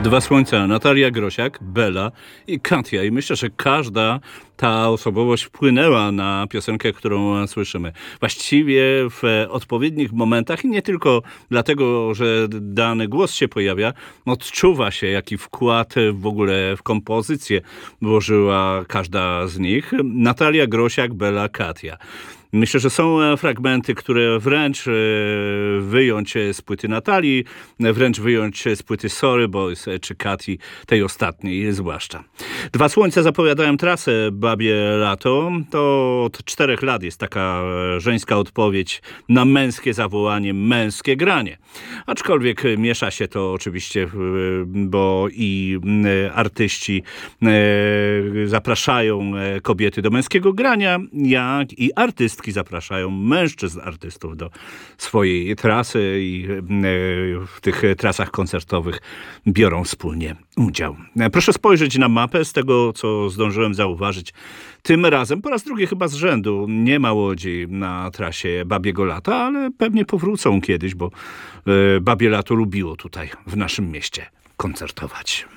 Dwa Słońca, Natalia Grosiak, Bela i Katia. I myślę, że każda ta osobowość wpłynęła na piosenkę, którą słyszymy. Właściwie w odpowiednich momentach i nie tylko dlatego, że dany głos się pojawia, odczuwa się, jaki wkład w ogóle w kompozycję włożyła każda z nich. Natalia Grosiak, Bela, Katia. Myślę, że są fragmenty, które wręcz wyjąć z płyty Natalii, wręcz wyjąć z płyty Sorry Boys czy Kati, tej ostatniej zwłaszcza. Dwa Słońca zapowiadałem trasę Babie Lato. To od 4 lat jest taka żeńska odpowiedź na męskie zawołanie, męskie granie. Aczkolwiek miesza się to oczywiście, bo i artyści zapraszają kobiety do męskiego grania, jak i artystki zapraszają mężczyzn artystów do swojej trasy i w tych trasach koncertowych biorą wspólnie udział. Proszę spojrzeć na mapę. Z tego, co zdążyłem zauważyć, tym razem po raz drugi chyba z rzędu nie ma łodzi na trasie Babiego Lata, ale pewnie powrócą kiedyś, bo Babie Lato lubiło tutaj w naszym mieście koncertować.